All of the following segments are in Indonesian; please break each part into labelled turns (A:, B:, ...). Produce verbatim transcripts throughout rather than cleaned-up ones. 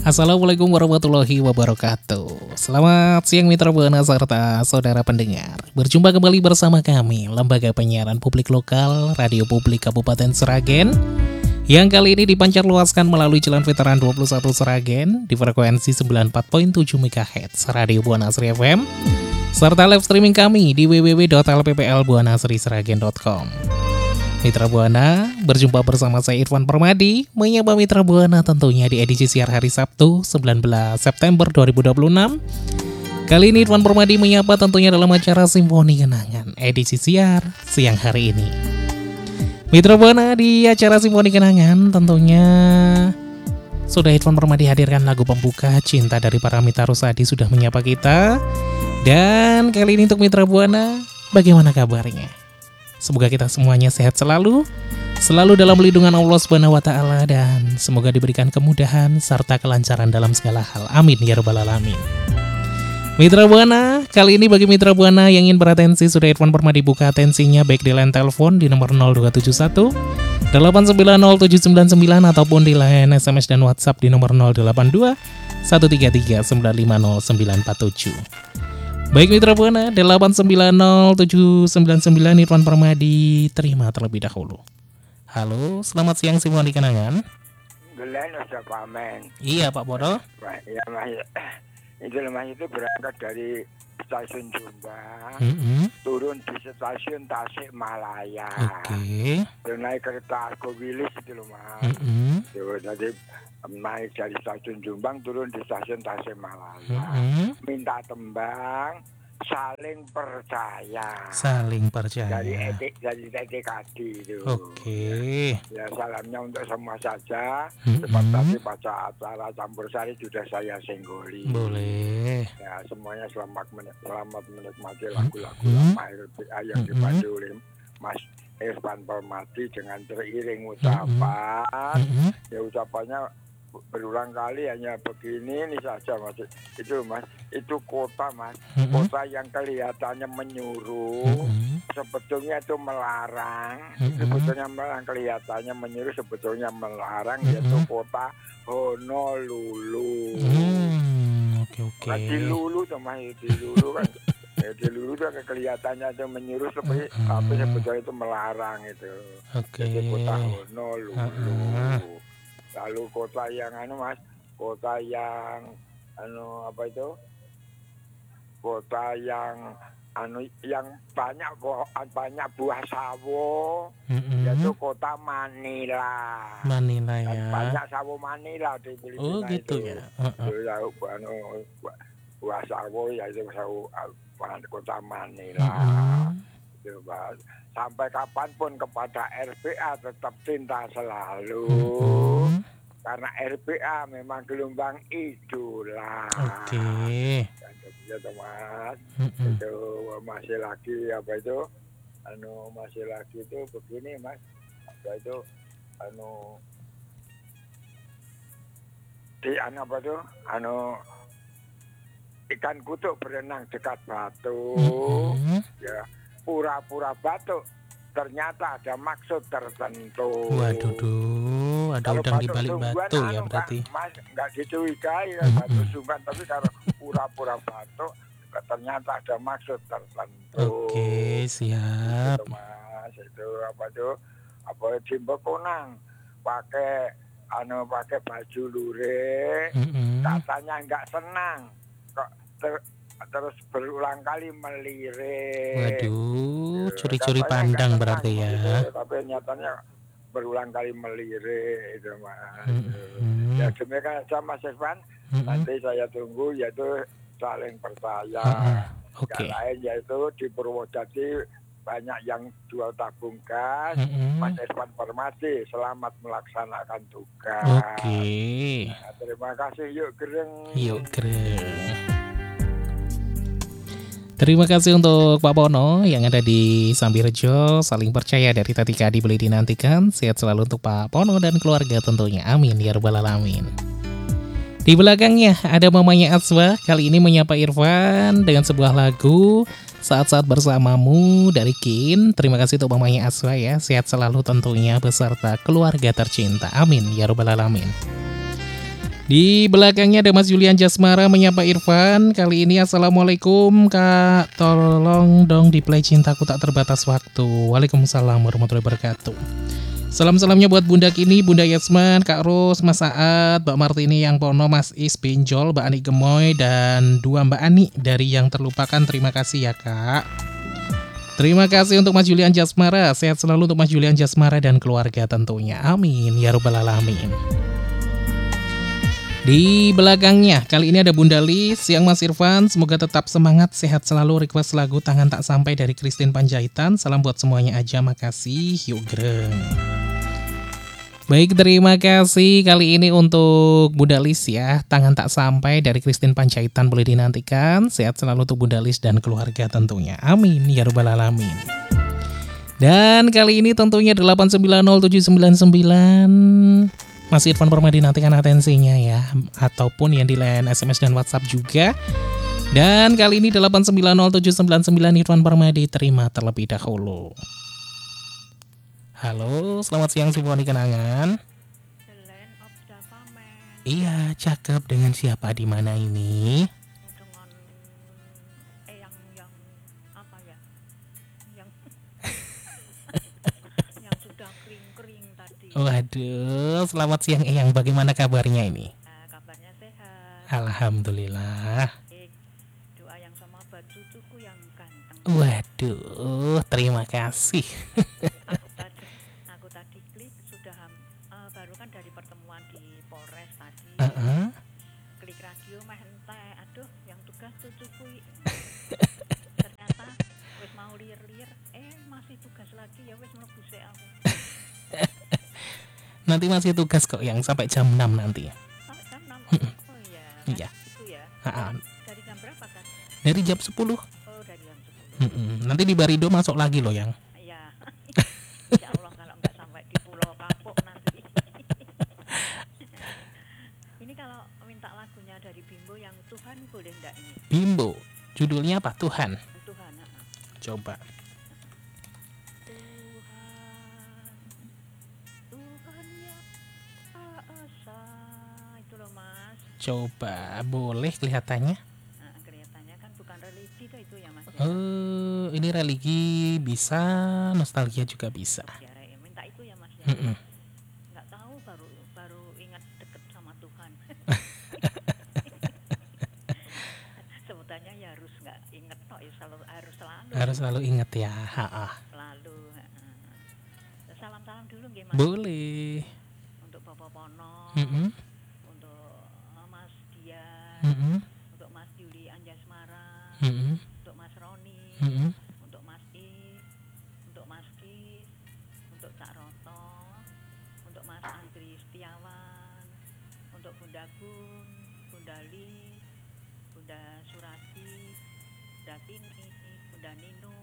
A: Assalamualaikum warahmatullahi wabarakatuh. Selamat siang mitra Buana serta saudara pendengar. Berjumpa kembali bersama kami, Lembaga Penyiaran Publik Lokal Radio Publik Kabupaten Sragen, yang kali ini dipancar luaskan melalui Jalan Veteran dua puluh satu Sragen di frekuensi sembilan puluh empat koma tujuh megahertz Radio Buana Sri F M, serta live streaming kami di w w w titik l p p l buana sri sragen titik com. Mitra Buana, berjumpa bersama saya Irfan Permadi, menyapa Mitra Buana tentunya di edisi siar hari Sabtu sembilan belas September dua ribu dua puluh enam. Kali ini Irfan Permadi menyapa tentunya dalam acara Simfoni Kenangan edisi siar siang hari ini. Mitra Buana, di acara Simfoni Kenangan tentunya sudah Irfan Permadi hadirkan lagu pembuka Cinta dari Paramitha Rusady sudah menyapa kita. Dan kali ini untuk Mitra Buana, bagaimana kabarnya? Semoga kita semuanya sehat selalu, selalu dalam lindungan Allah Subhanahu wa taala, dan semoga diberikan kemudahan serta kelancaran dalam segala hal. Amin ya rabbal alamin. Mitra Buana, kali ini bagi Mitra Buana yang ingin beratensi, sudah Irfan Permadi buka atensinya baik di line telepon di nomor nol dua tujuh satu delapan sembilan nol tujuh sembilan sembilan ataupun di line S M S dan WhatsApp di nomor nol delapan dua satu tiga tiga sembilan lima nol sembilan empat tujuh. Baik Mitra Buana, delapan sembilan nol tujuh sembilan sembilan Irfan Permadi terima terlebih dahulu. Halo, selamat siang Simfoni Kenangan.
B: Gelen Ustaz Pamen.
A: Iya Pak Bodo.
B: Ya Mas, itu Mas itu berangkat dari stasiun Jombang,
A: Mm-hmm.
B: turun di stasiun Tasikmalaya.
A: Oke.
B: Okay. Naik kereta Argo Wilis itu loh Mas.
A: Mm-hmm.
B: Tuh, jadi naik dari stasiun Jombang turun di stasiun Tasikmalaya.
A: Mm-hmm.
B: Minta tembang saling percaya.
A: Saling percaya.
B: Dari etik dari T K D itu.
A: Oke. Okay.
B: Ya, salamnya untuk semua saja.
A: Mm-hmm.
B: Cepat tadi baca acara campur sari sudah saya senggoli.
A: Boleh.
B: Ya, semuanya selamat menik- selamat menikmati lagu-lagu
A: Mm-hmm.
B: lama R B A yang dipandu oleh Mas Irfan Permadi dengan teriring ucapan.
A: Mm-hmm.
B: Ya, ucapannya berulang kali hanya begini ini saja Mas. Itu Mas, itu kota Mas.
A: Mm-hmm.
B: Kota yang kelihatannya menyuruh,
A: Mm-hmm. sebetulnya
B: sebetulnya itu melarang.
A: Mm-hmm.
B: Sebetulnya melarang, kelihatannya menyuruh, sebetulnya melarang,
A: Mm-hmm.
B: yaitu kota Honolulu.
A: Hmm, oke oke.
B: Nah, di Lulu tuh Mas, di Lulu kan. Ya, di Lulu tuh kelihatannya itu menyuruh, tapi
A: Mm-hmm.
B: tapi sebetulnya itu melarang itu.
A: Oke.
B: Jadi kota Honolulu.
A: Mm-hmm.
B: Lalu kota yang anu Mas, kota yang anu apa itu? Kota yang anu yang banyak kok banyak buah sawo,
A: Mm-hmm.
B: yaitu kota Manila.
A: Manila
B: Dan
A: ya.
B: banyak sawo Manila di Filipina.
A: Oh gitu
B: itu.
A: ya. Uh-uh.
B: Itu ya, anu, buah, buah sawo yaitu sawo uh, kota Manila.
A: Mm-hmm.
B: Itu, Mas. Sampai kapanpun kepada R B A tetap cinta selalu.
A: Mm-hmm.
B: Karena R B A memang gelombang idola.
A: Oke. Okay.
B: Ya Mas,
A: Mm-hmm.
B: itu masih lagi apa itu, anu masih lagi itu begini Mas, apa itu, anu di anu apa itu, anu ikan kutuk berenang dekat batu,
A: Mm-hmm.
B: ya pura-pura batuk, ternyata ada maksud tertentu.
A: Waduh, duh, ada
B: Kalau
A: udang di
B: batuk
A: balik
B: sungguhan,
A: batu ya
B: anu,
A: berarti.
B: Kak, Mas nggak dicurigai ya,
A: Mm-mm.
B: batuk sungguhan, tapi kalau pura-pura batuk ternyata ada maksud tertentu.
A: Oke, siap.
B: Itu Mas, itu apa tuh? Apa di Bekonang pakai anu pakai baju lurik,
A: Mm-mm.
B: katanya nggak senang, kok ter- terus berulang kali melirik.
A: Waduh,
B: Gitu.
A: curi-curi
B: Katanya
A: pandang
B: nggak
A: berarti
B: senang,
A: ya.
B: gitu. Tapi nyatanya berulang kali melirik itu Mas.
A: Mm-mm.
B: Ya demikian saja Mas Irfan.
A: Mm-mm.
B: Nanti saya tunggu yaitu saling percaya.
A: Uh-uh. Oke.
B: Yang lain yaitu di Purwodadi banyak yang jual tabung gas.
A: Mm-mm.
B: Mas Irfan Permadi selamat melaksanakan tugas.
A: Oke.
B: Nah, terima kasih, yuk gereng.
A: Yuk keren. Terima kasih untuk Pak Pono yang ada di Sambirejo. Saling percaya dari tadi Kadi boleh dinantikan. Sehat selalu untuk Pak Pono dan keluarga tentunya. Amin ya rabbal alamin. Di belakangnya ada mamanya Atswa. Kali ini menyapa Irfan dengan sebuah lagu Saat-saat bersamamu dari Kin. Terima kasih untuk mamanya Atswa ya. Sehat selalu tentunya beserta keluarga tercinta. Amin ya rabbal alamin. Di belakangnya ada Mas Julian Jasmara menyapa Irfan. Kali ini assalamualaikum Kak, tolong dong di play Cintaku Tak Terbatas Waktu. Waalaikumsalam warahmatullahi wabarakatuh. Salam-salamnya buat Bunda Kini, Bunda Yasman, Kak Ros, Mas Saad, Mbak Martini yang Pono, Mas Is Benjol, Mbak Ani Gemoy, dan dua Mbak Ani dari yang terlupakan. Terima kasih ya Kak. Terima kasih untuk Mas Julian Jasmara. Sehat selalu untuk Mas Julian Jasmara dan keluarga tentunya. Amin ya rabbal alamin. Di belakangnya, kali ini ada Bunda Lis, Siang Mas Irfan, semoga tetap semangat, sehat selalu. Request lagu Tangan Tak Sampai dari Christine Panjaitan. Salam buat semuanya aja, makasih, yuk greng. Baik, terima kasih kali ini untuk Bunda Lis ya. Tangan Tak Sampai dari Christine Panjaitan boleh dinantikan. Sehat selalu untuk Bunda Lis dan keluarga tentunya. Amin, ya rabbal alamin. Dan kali ini tentunya delapan sembilan nol tujuh sembilan sembilan. Mas Irfan Permadi nantikan atensinya ya, ataupun yang di line S M S dan WhatsApp juga. Dan kali ini delapan sembilan nol tujuh sembilan sembilan Irfan Permadi terima terlebih dahulu. Halo, selamat siang Simfoni Kenangan. Iya, cakep. Dengan siapa di mana ini?
C: Dengan eh yang yang apa ya? Yang yang sudah kering-kering tadi.
A: Waduh, selamat siang Eyang. Bagaimana kabarnya ini?
C: Nah, kabarnya sehat.
A: Alhamdulillah.
C: Eh, doa yang sama buat cucuku yang ganteng.
A: Waduh, terima kasih.
C: Aku tadi, aku tadi klik sudah uh, baru kan dari pertemuan di Polres tadi.
A: Uh-uh.
C: Klik radio mah entek. Aduh, yang tugas cucuku. Ternyata wis mau lir-lir, eh masih tugas lagi ya wis mlebu sik aku.
A: Nanti masih tugas kok yang sampai jam enam nanti.
C: Sampai jam enam.
A: Mm-mm.
C: Oh iya.
A: Iya.
C: Itu ya.
A: Ha-ha.
C: Dari jam berapa kan?
A: Dari jam sepuluh.
C: Oh, dari jam sepuluh.
A: Mm-mm. Nanti di Barido masuk lagi loh yang.
C: Iya. Insya Allah kalau nggak sampai di Pulau Kapuk nanti. Ini kalau minta lagunya dari Bimbo yang Tuhan boleh enggak ini?
A: Bimbo. Judulnya apa? Tuhan.
C: Tuhan. Ha.
A: Coba.
C: Tuhan ya Asa. Itu loh Mas.
A: Coba. Boleh kelihatannya.
C: Nah, kelihatannya kan bukan religi tuh itu ya Mas.
A: Oh, ini religi bisa, nostalgia juga bisa.
C: Ya, ya, minta itu ya Mas ya.
A: Mm-mm.
C: Nggak tahu baru baru ingat deket sama Tuhan. Sebutannya ya harus nggak inget toh ya selalu harus selalu.
A: Harus selalu ingat ya. Ha-ha.
C: Selalu. Salam-salam dulu nggih Mas.
A: Boleh.
C: Untuk Bapak Pono,
A: Mm-mm.
C: untuk Mas Dian,
A: Mm-mm.
C: untuk Mas Yuli Anjasmara,
A: Mm-mm.
C: untuk Mas Roni,
A: Mm-mm.
C: untuk Mas Is, untuk Mas Kis, untuk Cak Roto, untuk Mas Andri Setiawan, untuk Bunda Gun, Bunda Lis, Bunda Surati, Bunda Tini, Bunda Nino,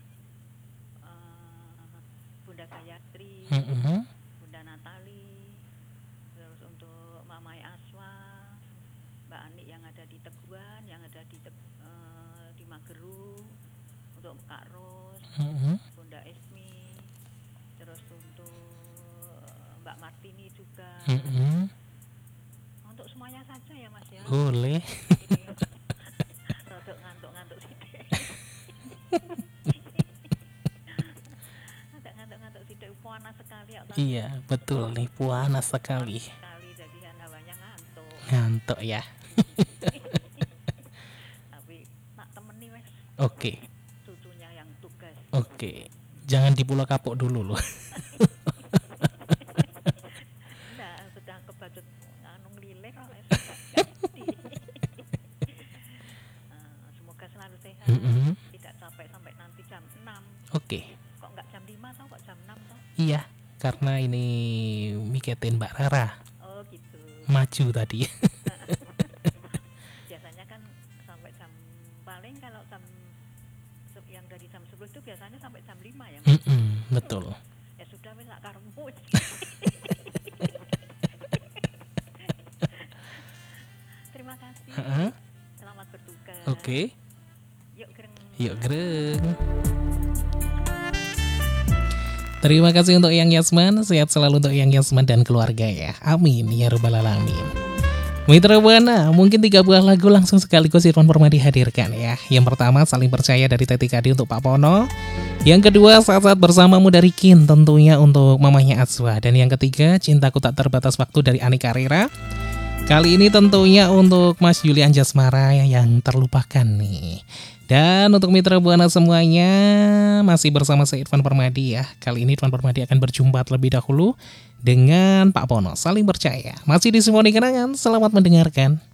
C: eh, Bunda Gayatri,
A: Mm-mm.
C: Bunda Natali, terus untuk Mamai Aswa, Mbak Ani yang ada di Teguan, yang ada di Teg- eh, di Mageru, untuk Kak Ros,
A: Mm-mm.
C: Bunda Esmi, terus untuk Mbak Martini juga.
A: Mm-mm.
C: Untuk semuanya saja ya Mas ya.
A: Boleh.
C: Ini rodok ngantuk-ngantuk sithik. Ada ngantuk-ngantuk sithik panas sekali ya.
A: Iya, betul nih, panas sekali.
C: Sekali jadi hawanya ngantuk.
A: Ngantuk ya.
C: Tapi tak temeni wes
A: Oke,
C: cucunya yang tugas.
A: oke. Jangan di Pulau Kapuk dulu loh.
C: Enggak, sudah kebacut anu nglilih kok wes ganti. Eh, semoga selalu sehat.
A: Mm-mm.
C: Tidak capek sampai nanti jam enam.
A: Oke,
C: Kok enggak jam lima tau kok jam enam toh?
A: iya. Karena ini miketin Mbak Rara
C: Oh gitu.
A: maju tadi.
C: Biasanya kan sampai jam paling kalau jam se- yang dari jam sepuluh itu biasanya sampai jam lima ya. Mas?
A: Mm-mm, betul.
C: Ya sudah wis sak karepmu. Terima kasih.
A: Ha-ha.
C: Selamat bertugas.
A: Oke,
C: Yuk greng.
A: yuk greng. Terima kasih untuk Yang Yasman. Sehat selalu untuk Yang Yasman dan keluarga ya. Amin ya rabbal alamin. Mitra Buana, mungkin tiga buah lagu langsung sekaligus Irfan Permadi hadirkan ya. Yang pertama, Saling Percaya dari Teti Kadi untuk Pak Pono. Yang kedua, Saat-Saat Bersamamu dari Kin, tentunya untuk mamanya Atswa. Dan yang ketiga, Cintaku Tak Terbatas Waktu dari Ani Karira. Kali ini tentunya untuk Mas Julian Jasmara yang terlupakan nih. Dan untuk Mitra Buana semuanya, masih bersama saya Irfan Permadi ya. Kali ini Irfan Permadi akan berjumpa terlebih dahulu dengan Pak Pono, Saling Percaya. Masih di Simoni Kenangan, selamat mendengarkan.